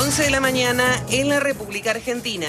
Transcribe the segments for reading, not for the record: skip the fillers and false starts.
11 de la mañana en la República Argentina.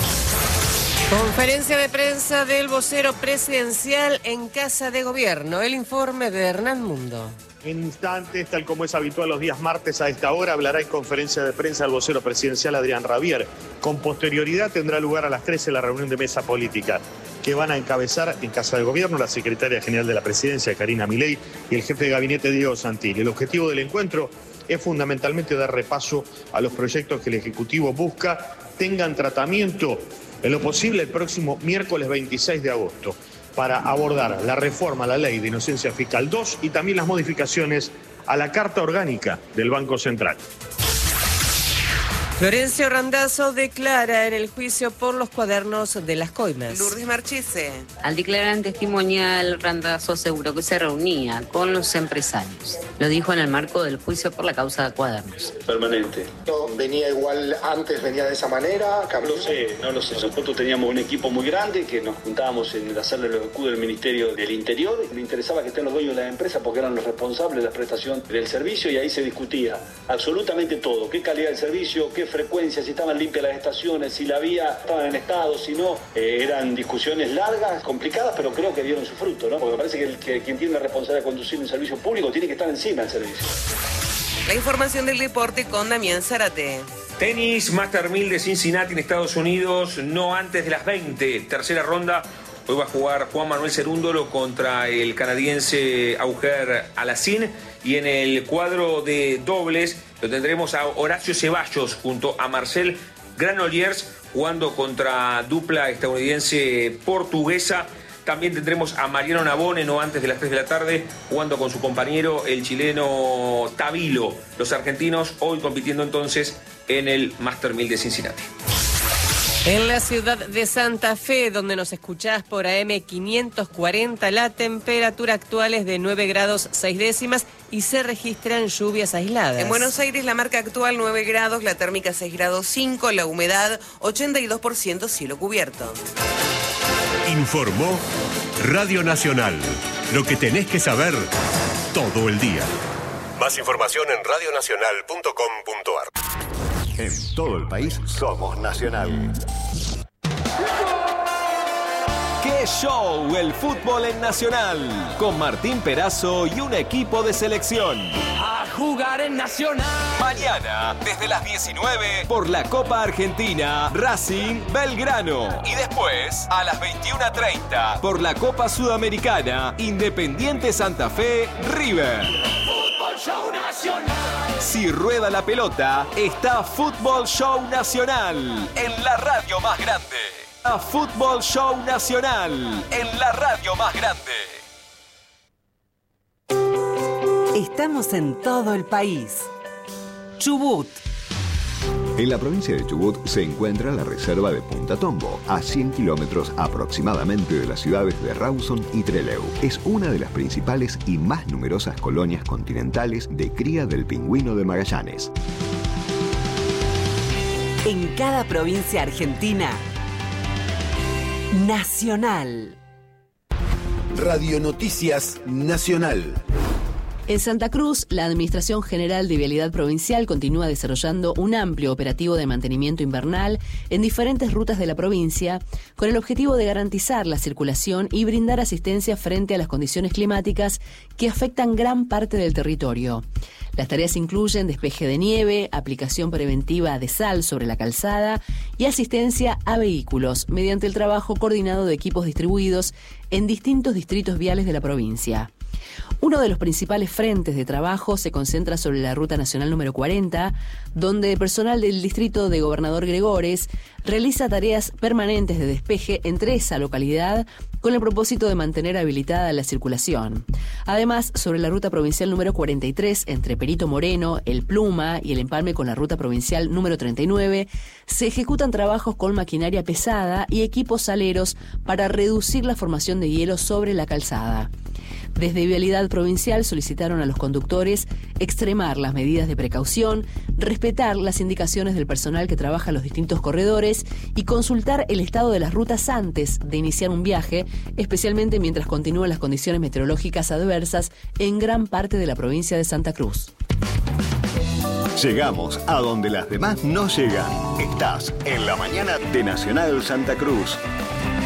Conferencia de prensa del vocero presidencial en Casa de Gobierno. El informe de Hernán Mundo. En instantes, tal como es habitual los días martes a esta hora, hablará en conferencia de prensa el vocero presidencial Adrián Rabier. Con posterioridad tendrá lugar a las 13 la reunión de mesa política que van a encabezar en Casa de Gobierno la secretaria general de la presidencia, Karina Milei, y el jefe de gabinete, Diego Santilli. El objetivo del encuentro es fundamentalmente dar repaso a los proyectos que el Ejecutivo busca tengan tratamiento en lo posible el próximo miércoles 26 de agosto para abordar la reforma a la Ley de Inocencia Fiscal 2 y también las modificaciones a la Carta Orgánica del Banco Central. Florencio Randazzo declara en el juicio por los cuadernos de las coimas. Lourdes Marchese. Al declarar en testimonial, Randazzo aseguró que se reunía con los empresarios. Lo dijo en el marco del juicio por la causa de cuadernos. Permanente. No, venía igual antes, venía de esa manera. No lo sé. Nosotros teníamos un equipo muy grande que nos juntábamos en la sala de los escudos del Ministerio del Interior. Le interesaba que estén los dueños de la empresa porque eran los responsables de la prestación del servicio y ahí se discutía absolutamente todo. ¿Qué calidad del servicio? ¿Qué frecuencia? Si estaban limpias las estaciones, si la vía estaba en estado, si no. Eran discusiones largas, complicadas, pero creo que dieron su fruto, ¿no? Porque me parece que quien tiene la responsabilidad de conducir un servicio público tiene que estar encima del servicio. La información del deporte con Damián Zárate. Tenis, Master 1000 de Cincinnati en Estados Unidos, no antes de las 20. Tercera ronda. Hoy va a jugar Juan Manuel Cerúndolo contra el canadiense Auger Aliassime. Y en el cuadro de dobles lo tendremos a Horacio Ceballos junto a Marcel Granollers jugando contra dupla estadounidense-portuguesa. También tendremos a Mariano Navone, no antes de las 3 de la tarde, jugando con su compañero, el chileno Tavilo. Los argentinos hoy compitiendo entonces en el Master 1000 de Cincinnati. En la ciudad de Santa Fe, donde nos escuchás por AM 540, la temperatura actual es de 9 grados 6 décimas y se registran lluvias aisladas. En Buenos Aires la marca actual 9 grados, la térmica 6 grados 5, la humedad 82%, cielo cubierto. Informó Radio Nacional. Lo que tenés que saber todo el día. Más información en radionacional.com.ar. En todo el país somos Nacional. ¡Qué show! El fútbol en Nacional. Con Martín Perazo y un equipo de selección. A jugar en Nacional. Mañana, desde las 19, por la Copa Argentina, Racing Belgrano. Y después, a las 21:30, por la Copa Sudamericana, Independiente Santa Fe, River. Fútbol Show Nacional. Si rueda la pelota, está Fútbol Show Nacional, en la radio más grande. A Fútbol Show Nacional, en la radio más grande. Estamos en todo el país. Chubut. En la provincia de Chubut se encuentra la reserva de Punta Tombo, a 100 kilómetros aproximadamente de las ciudades de Rawson y Trelew. Es una de las principales y más numerosas colonias continentales de cría del pingüino de Magallanes. En cada provincia argentina, Nacional. Radio Noticias Nacional. En Santa Cruz, la Administración General de Vialidad Provincial continúa desarrollando un amplio operativo de mantenimiento invernal en diferentes rutas de la provincia, con el objetivo de garantizar la circulación y brindar asistencia frente a las condiciones climáticas que afectan gran parte del territorio. Las tareas incluyen despeje de nieve, aplicación preventiva de sal sobre la calzada y asistencia a vehículos mediante el trabajo coordinado de equipos distribuidos en distintos distritos viales de la provincia. Uno de los principales frentes de trabajo se concentra sobre la Ruta Nacional número 40, donde personal del distrito de Gobernador Gregores realiza tareas permanentes de despeje entre esa localidad con el propósito de mantener habilitada la circulación. Además, sobre la Ruta Provincial número 43, entre Perito Moreno, El Pluma y el empalme con la Ruta Provincial número 39, se ejecutan trabajos con maquinaria pesada y equipos saleros para reducir la formación de hielo sobre la calzada. Desde Vialidad Provincial solicitaron a los conductores extremar las medidas de precaución, respetar las indicaciones del personal que trabaja en los distintos corredores y consultar el estado de las rutas antes de iniciar un viaje, especialmente mientras continúan las condiciones meteorológicas adversas en gran parte de la provincia de Santa Cruz. Llegamos a donde las demás no llegan. Estás en la mañana de Nacional Santa Cruz.